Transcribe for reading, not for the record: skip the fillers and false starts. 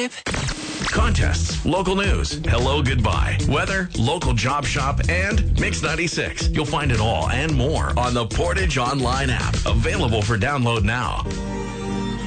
5. Contests, local news, hello, goodbye, weather, local job shop, and Mix 96. You'll find it all and more on the Portage Online app. Available for download now.